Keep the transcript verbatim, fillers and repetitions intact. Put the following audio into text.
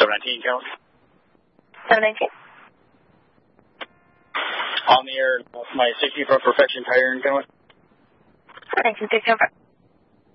seven nineteen, count. seven nineteen. On the air, my sixty for perfection tire and count. nineteen sixty over.